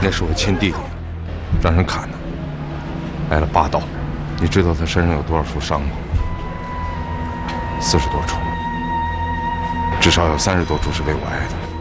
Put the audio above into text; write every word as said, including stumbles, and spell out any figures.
那是我亲弟弟，让人砍的，挨了八刀。你知道他身上有多少处伤吗？四十多处，至少有三十多处是被我挨的。